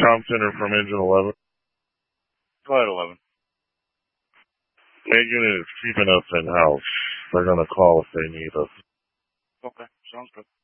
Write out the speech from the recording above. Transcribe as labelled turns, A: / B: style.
A: comm center from Engine 11.
B: Go ahead, 11.
A: Megan is keeping us in-house. They're going to call if they need us.
B: Okay, sounds good.